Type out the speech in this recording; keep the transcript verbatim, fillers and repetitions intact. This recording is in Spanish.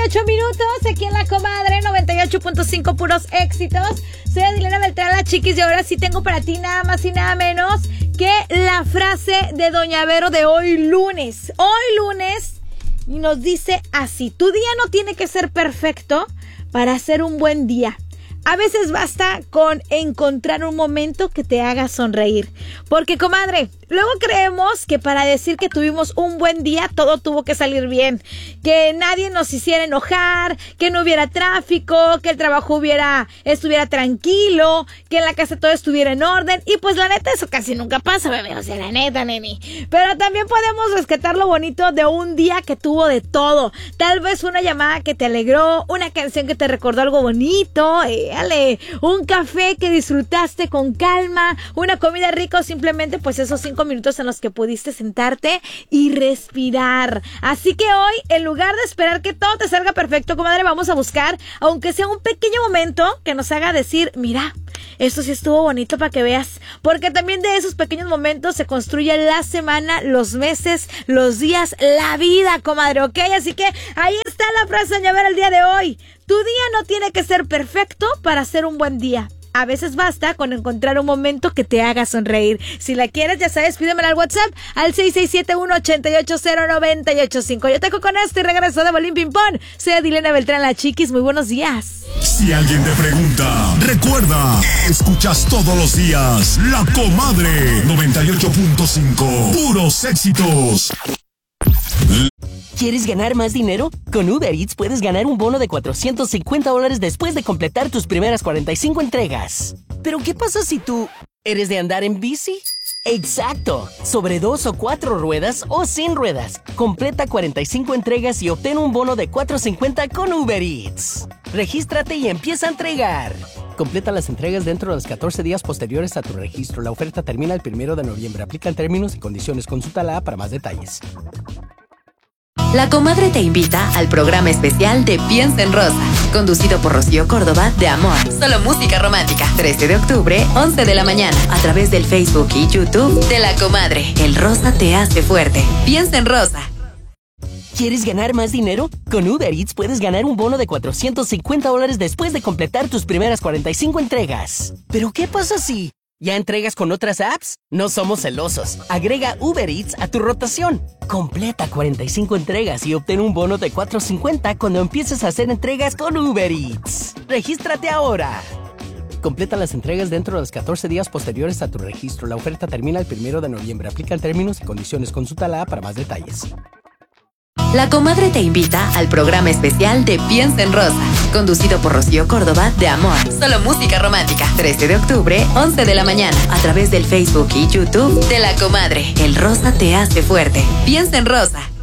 ocho minutos, aquí en La Comadre, noventa y ocho punto cinco, puros éxitos. Soy Adilena Beltrán, la chiquis, y ahora sí tengo para ti nada más y nada menos que la frase de Doña Vero de hoy lunes. Hoy lunes nos dice así: tu día no tiene que ser perfecto para hacer un buen día. A veces basta con encontrar un momento que te haga sonreír. Porque, comadre, luego creemos que para decir que tuvimos un buen día, todo tuvo que salir bien. Que nadie nos hiciera enojar, que no hubiera tráfico, que el trabajo hubiera, estuviera tranquilo, que en la casa todo estuviera en orden. Y pues la neta, eso casi nunca pasa, bebé. O sea, la neta, neni. Pero también podemos rescatar lo bonito de un día que tuvo de todo. Tal vez una llamada que te alegró, una canción que te recordó algo bonito, eh, Ale, un café que disfrutaste con calma, una comida rica o simplemente pues esos cinco minutos en los que pudiste sentarte y respirar. Así que hoy, en lugar de esperar que todo te salga perfecto, comadre, vamos a buscar, aunque sea un pequeño momento que nos haga decir, mira, esto sí estuvo bonito para que veas, porque también de esos pequeños momentos se construye la semana, los meses, los días, la vida, comadre, ¿ok? Así que ahí está la frase de Doña Vero el día de hoy. Tu día no tiene que ser perfecto para ser un buen día. A veces basta con encontrar un momento que te haga sonreír. Si la quieres, ya sabes, pídemela al WhatsApp al seis seis siete uno, ocho ocho cero, nueve ocho cinco. Yo te con esto y regreso de Bolín Ping Pong. Soy Adilena Beltrán, la chiquis. Muy buenos días. Si alguien te pregunta, recuerda, escuchas todos los días La Comadre noventa y ocho punto cinco. Puros éxitos. ¿Quieres ganar más dinero? Con Uber Eats puedes ganar un bono de cuatrocientos cincuenta dólares después de completar tus primeras cuarenta y cinco entregas. ¿Pero qué pasa si tú eres de andar en bici? ¡Exacto! Sobre dos o cuatro ruedas o sin ruedas. Completa cuarenta y cinco entregas y obtén un bono de cuatrocientos cincuenta con Uber Eats. Regístrate y empieza a entregar. Completa las entregas dentro de los catorce días posteriores a tu registro. La oferta termina el primero de noviembre. Aplican términos y condiciones. Consulta la A para más detalles. La Comadre te invita al programa especial de Piensa en Rosa, conducido por Rocío Córdoba de Amor. Solo música romántica. trece de octubre, once de la mañana, a través del Facebook y YouTube de La Comadre. El rosa te hace fuerte. Piensa en Rosa. ¿Quieres ganar más dinero? Con Uber Eats puedes ganar un bono de cuatrocientos cincuenta dólares después de completar tus primeras cuarenta y cinco entregas. ¿Pero qué pasa si ya entregas con otras apps? No somos celosos. Agrega Uber Eats a tu rotación. Completa cuarenta y cinco entregas y obtén un bono de cuatrocientos cincuenta cuando empieces a hacer entregas con Uber Eats. ¡Regístrate ahora! Completa las entregas dentro de los catorce días posteriores a tu registro. La oferta termina el primero de noviembre. Aplican términos y condiciones. Consulta la A para más detalles. La Comadre te invita al programa especial de Piensa en Rosa, conducido por Rocío Córdoba de Amor. Solo música romántica. trece de octubre, once de la mañana, a través del Facebook y YouTube de La Comadre. El rosa te hace fuerte. Piensa en Rosa.